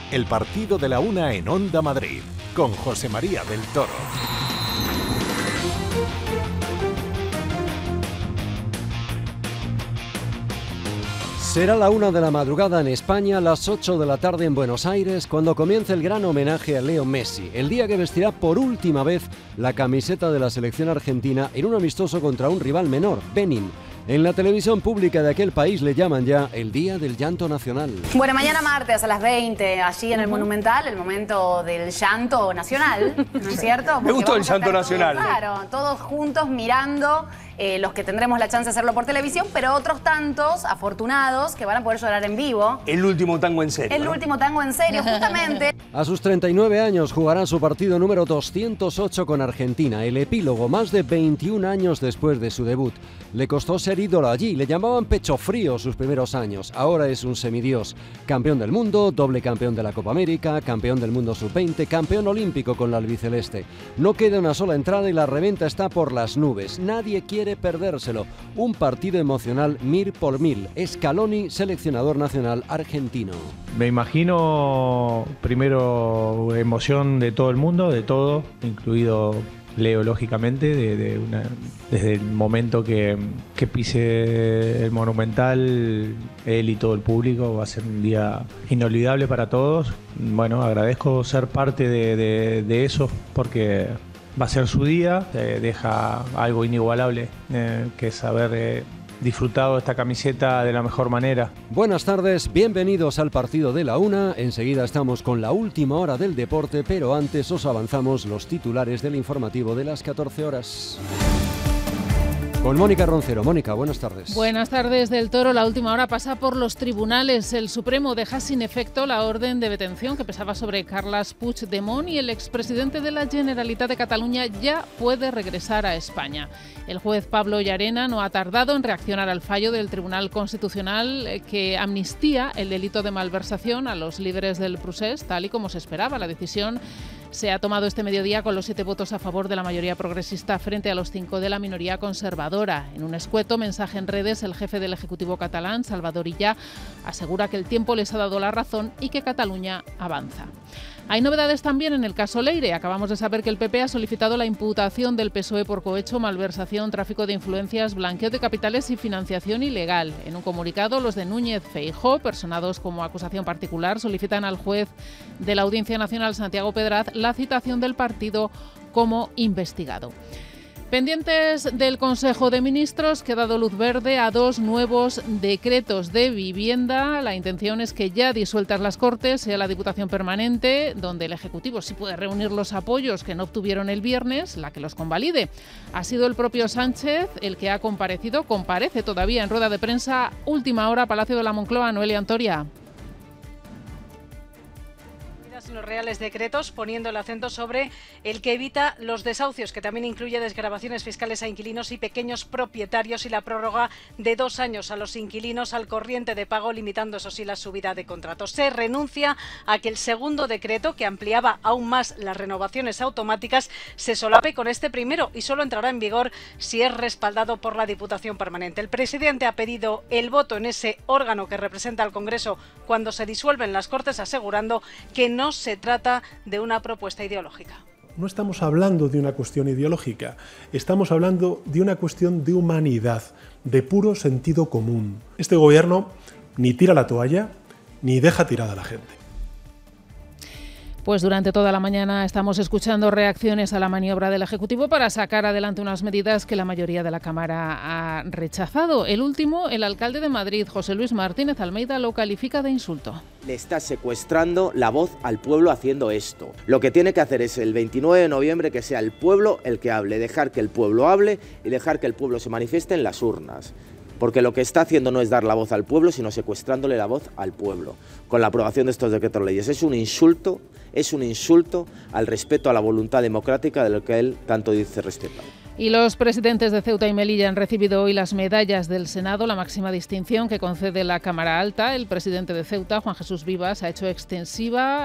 El partido de la una en Onda Madrid, con José María del Toro. Será la 1 de la madrugada en España, las 8 de la tarde en Buenos Aires, cuando comience el gran homenaje a Leo Messi, el día que vestirá por última vez la camiseta de la selección argentina en un amistoso contra un rival menor, Benin. En la televisión pública de aquel país le llaman ya el Día del Llanto Nacional. Bueno, mañana martes a las 20, allí en el Monumental, el momento del llanto nacional, ¿no es cierto? Porque me gustó el llanto nacional. Claro, todos juntos mirando, los que tendremos la chance de hacerlo por televisión, pero otros tantos afortunados que van a poder llorar en vivo. El último tango en serio. El último tango en serio, justamente. A sus 39 años jugará su partido número 208 con Argentina, el epílogo más de 21 años después de su debut. Le costó ser ídolo allí, le llamaban pecho frío sus primeros años. Ahora es un semidios. Campeón del mundo, doble campeón de la Copa América, campeón del mundo sub-20, campeón olímpico con la albiceleste. No queda una sola entrada y la reventa está por las nubes. Nadie quiere perdérselo. Un partido emocional mil por mil. Scaloni, seleccionador nacional argentino. Me imagino primero emoción de todo el mundo, de todo, incluido Leo, lógicamente, desde el momento que pise el Monumental, él y todo el público, va a ser un día inolvidable para todos. Bueno, agradezco ser parte de eso, porque va a ser su día, deja algo inigualable, que es haber disfrutado esta camiseta de la mejor manera. Buenas tardes, bienvenidos al partido de la una. Enseguida estamos con la última hora del deporte, pero antes os avanzamos los titulares del informativo de las 14 horas. Con Mónica Roncero. Mónica, buenas tardes. Buenas tardes, del Toro. La última hora pasa por los tribunales. El Supremo deja sin efecto la orden de detención que pesaba sobre Carles Puigdemont y el expresidente de la Generalitat de Cataluña ya puede regresar a España. El juez Pablo Llarena no ha tardado en reaccionar al fallo del Tribunal Constitucional que amnistía el delito de malversación a los líderes del procés, tal y como se esperaba. La decisión se ha tomado este mediodía con los 7 votos a favor de la mayoría progresista frente a los 5 de la minoría conservadora. En un escueto mensaje en redes, el jefe del Ejecutivo catalán, Salvador Illa, asegura que el tiempo les ha dado la razón y que Cataluña avanza. Hay novedades también en el caso Leire. Acabamos de saber que el PP ha solicitado la imputación del PSOE por cohecho, malversación, tráfico de influencias, blanqueo de capitales y financiación ilegal. En un comunicado, los de Núñez Feijóo, personados como acusación particular, solicitan al juez de la Audiencia Nacional, Santiago Pedraz, la citación del partido como investigado. Pendientes del Consejo de Ministros, que ha dado luz verde a 2 nuevos decretos de vivienda. La intención es que ya disueltas las Cortes sea la Diputación Permanente, donde el Ejecutivo sí puede reunir los apoyos que no obtuvieron el viernes, la que los convalide. Ha sido el propio Sánchez el que ha comparecido, comparece todavía en rueda de prensa, última hora, Palacio de la Moncloa. Noelia Antoria. Los reales decretos, poniendo el acento sobre el que evita los desahucios, que también incluye desgravaciones fiscales a inquilinos y pequeños propietarios, y la prórroga de 2 años a los inquilinos al corriente de pago, limitando eso sí la subida de contratos. Se renuncia a que el segundo decreto, que ampliaba aún más las renovaciones automáticas, se solape con este primero y solo entrará en vigor si es respaldado por la Diputación Permanente. El presidente ha pedido el voto en ese órgano que representa al Congreso cuando se disuelven las Cortes, asegurando que no se trata de una propuesta ideológica. No estamos hablando de una cuestión ideológica, estamos hablando de una cuestión de humanidad, de puro sentido común. Este gobierno ni tira la toalla, ni deja tirada a la gente. Pues durante toda la mañana estamos escuchando reacciones a la maniobra del Ejecutivo para sacar adelante unas medidas que la mayoría de la Cámara ha rechazado. El último, el alcalde de Madrid, José Luis Martínez Almeida, lo califica de insulto. Le está secuestrando la voz al pueblo haciendo esto. Lo que tiene que hacer es el 29 de noviembre que sea el pueblo el que hable, dejar que el pueblo hable y dejar que el pueblo se manifieste en las urnas. Porque lo que está haciendo no es dar la voz al pueblo, sino secuestrándole la voz al pueblo, con la aprobación de estos decretos leyes. Es un insulto al respeto a la voluntad democrática de lo que él tanto dice respetar. Y los presidentes de Ceuta y Melilla han recibido hoy las medallas del Senado, la máxima distinción que concede la Cámara Alta. El presidente de Ceuta, Juan Jesús Vivas, ha hecho extensiva